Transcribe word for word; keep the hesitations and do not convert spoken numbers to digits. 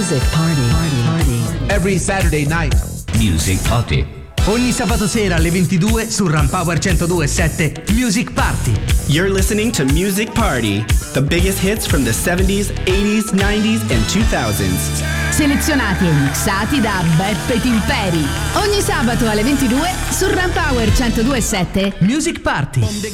Music Party. Party. Party. Every Saturday night. Music Party. Ogni sabato sera alle ventidue su Rampower centodue e sette Music Party. You're listening to Music Party, the biggest hits from the seventies, eighties, nineties and two thousands. Selezionati e mixati da Beppe Timperi. Ogni sabato alle ventidue su Rampower centodue e sette Music Party.